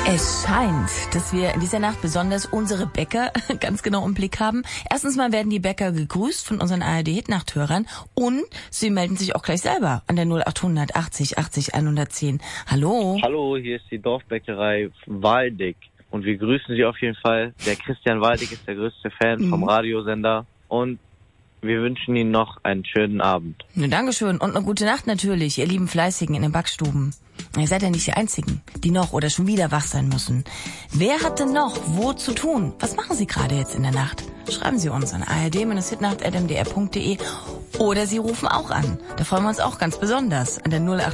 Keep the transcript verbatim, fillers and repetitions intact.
Es scheint, dass wir in dieser Nacht besonders unsere Bäcker ganz genau im Blick haben. Erstens mal werden die Bäcker gegrüßt von unseren A R D-Hit-Nachthörern und sie melden sich auch gleich selber an der null achthundert achtzig achtzig hundertzehn. Hallo. Hallo, hier ist die Dorfbäckerei Waldeck und wir grüßen Sie auf jeden Fall. Der Christian Waldeck ist der größte Fan mhm. vom Radiosender und wir wünschen Ihnen noch einen schönen Abend. Ja, Dankeschön und eine gute Nacht natürlich, ihr lieben Fleißigen in den Backstuben. Ihr seid ja nicht die Einzigen, die noch oder schon wieder wach sein müssen. Wer hat denn noch wo zu tun? Was machen Sie gerade jetzt in der Nacht? Schreiben Sie uns an a r d hitnacht at m d r punkt d e oder Sie rufen auch an. Da freuen wir uns auch ganz besonders an der null acht